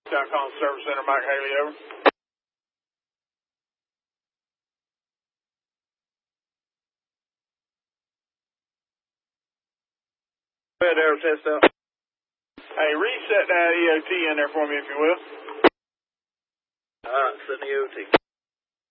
.com Service Center, Mike Haley, over. Go ahead, Aero test out. Hey, reset that EOT in there for me, if you will. All right, send the EOT.